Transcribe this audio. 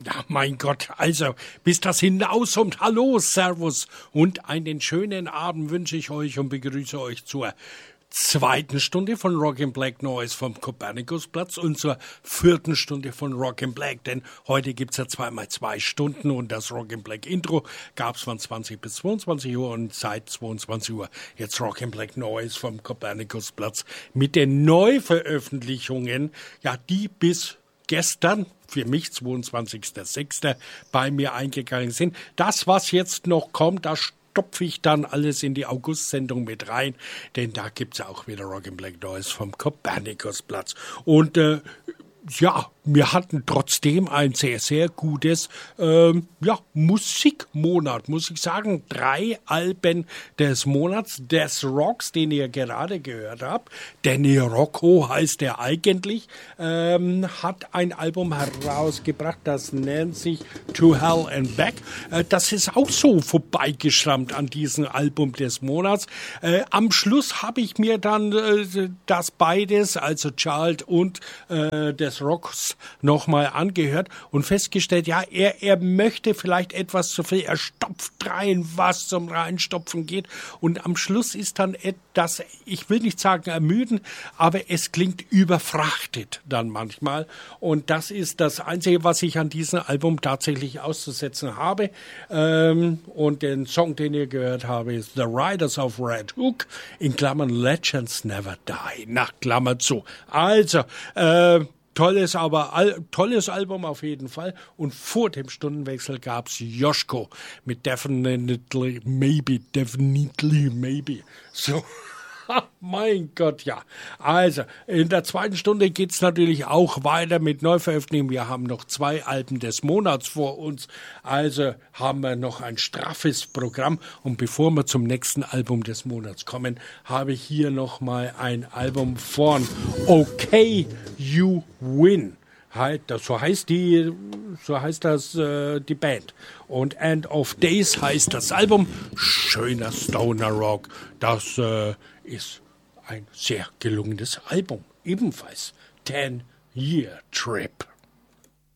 Ja, mein Gott, also bis das hinaus und Hallo, Servus und einen schönen Abend wünsche ich euch und begrüße euch zur zweiten Stunde von Rockin' Black Noise vom Kopernikusplatz und zur vierten Stunde von Rockin' Black, denn heute gibt's ja zweimal 2 Stunden und das Rockin' Black Intro gab's von 20 bis 22 Uhr und seit 22 Uhr jetzt Rockin' Black Noise vom Kopernikusplatz mit den Neuveröffentlichungen, ja, die bis gestern, für mich 22.06. bei mir eingegangen sind. Das, was jetzt noch kommt, da stopfe ich dann alles in die August-Sendung mit rein, denn da gibt's ja auch wieder Rockin' Black Noise vom Kopernikusplatz. Und ja, wir hatten trotzdem ein sehr, sehr gutes Musikmonat, muss ich sagen. 3 Alben des Monats des Rocks, den ihr gerade gehört habt. Danny Rocco heißt er eigentlich, hat ein Album herausgebracht, das nennt sich To Hell and Back. Das ist auch so vorbeigeschrammt an diesem Album des Monats. Am Schluss habe ich mir dann das beides, also Child und des Rocks, nochmal angehört und festgestellt, ja, er möchte vielleicht etwas zu viel, er stopft rein, was zum Reinstopfen geht und am Schluss ist dann das, ich will nicht sagen ermüden, aber es klingt überfrachtet dann manchmal und das ist das Einzige, was ich an diesem Album tatsächlich auszusetzen habe und den Song, den ihr gehört habt, ist The Riders of Red Hook, in Klammern Legends Never Die, nach Klammer zu. Also, tolles Album auf jeden Fall. Und vor dem Stundenwechsel gab's Joschko mit Definitely Maybe. So. Mein Gott, ja. Also, in der zweiten Stunde geht's natürlich auch weiter mit Neuveröffentlichungen. Wir haben noch 2 Alben des Monats vor uns. Also haben wir noch ein straffes Programm. Und bevor wir zum nächsten Album des Monats kommen, habe ich hier nochmal ein Album von Okay You Win. So heißt die Band. Und End of Days heißt das Album. Schöner Stoner Rock. Das ist ein sehr gelungenes Album. Ebenfalls 10-Year Trip.